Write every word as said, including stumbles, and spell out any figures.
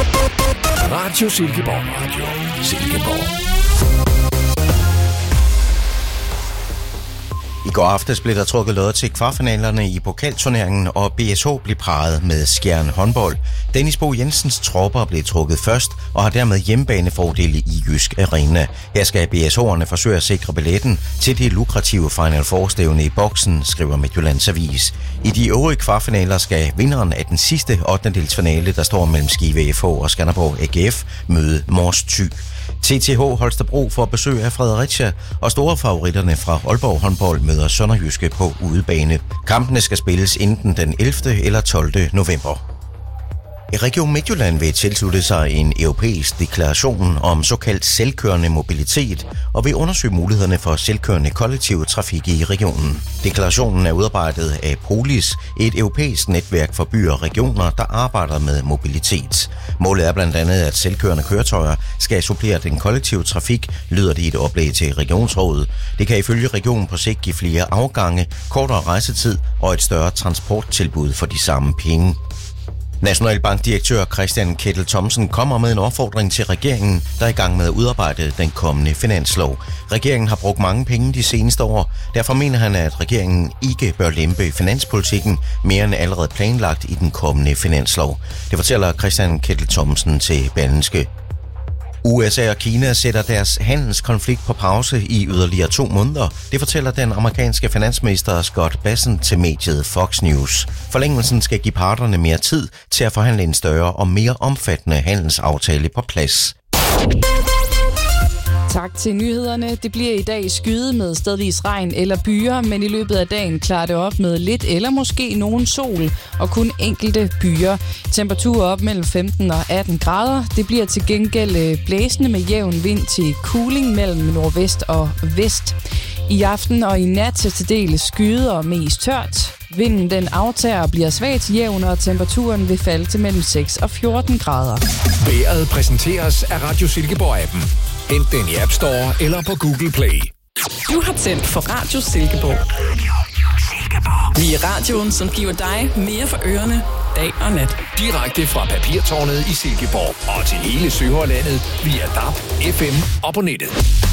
Radio Silkeborg. Radio Silkeborg. I går aftes blev der trukket lod til kvartfinalerne i pokalturneringen, og B S H blev parret med Skjern håndbold. Dennis Bo Jensens tropper blev trukket først og har dermed hjemmebanefordele i Jysk Arena. Her skal B S H'erne forsøge at sikre billetten til det lukrative Final Four-stævne i boksen, skriver Midtjyllands Avis. I de øvrige kvartfinaler skal vinderen af den sidste ottendedelsfinale, der står mellem Skive F H og Skanderborg A G F, møde Mors Thy. T T H Holstebro får besøg af Fredericia, og store favoritterne fra Aalborg håndbold møder Sønderjyske på udebane. Kampene skal spilles enten den ellevte eller tolvte november. Region Midtjylland vil tilslutte sig en europæisk deklaration om såkaldt selvkørende mobilitet og vil undersøge mulighederne for selvkørende kollektiv trafik i regionen. Deklarationen er udarbejdet af Polis, et europæisk netværk for byer og regioner, der arbejder med mobilitet. Målet er blandt andet, at selvkørende køretøjer skal supplere den kollektive trafik, lyder det i et oplæg til Regionsrådet. Det kan ifølge regionen på sigt give flere afgange, kortere rejsetid og et større transporttilbud for de samme penge. Nationalbankdirektør Christian Kettel Thomsen kommer med en opfordring til regeringen, der er i gang med at udarbejde den kommende finanslov. Regeringen har brugt mange penge de seneste år. Derfor mener han, at regeringen ikke bør lempe finanspolitikken mere end allerede planlagt i den kommende finanslov. Det fortæller Christian Kettel Thomsen til Berlingske. U S A og Kina sætter deres handelskonflikt på pause i yderligere to måneder. Det fortæller den amerikanske finansminister Scott Bessent til mediet Fox News. Forlængelsen skal give parterne mere tid til at forhandle en større og mere omfattende handelsaftale på plads. Tak til nyhederne. Det bliver i dag skyet med stedvis regn eller byer, men i løbet af dagen klarer det op med lidt eller måske nogen sol og kun enkelte byer. Temperaturer op mellem femten og atten grader. Det bliver til gengæld blæsende med jævn vind til cooling mellem nordvest og vest. I aften og i nat til del skyet og mest tørt. Vinden den aftager og bliver svagt jævn, og temperaturen vil falde til mellem seks og fjorten grader. Vejret præsenteres af Radio Silkeborg-appen. Hent den i App Store eller på Google Play. Du har tændt for Radio Silkeborg. Vi er radioen, som giver dig mere for ørerne dag og nat. Direkte fra Papirtårnet i Silkeborg og til hele Sønderlandet via D A B, F M og på nettet.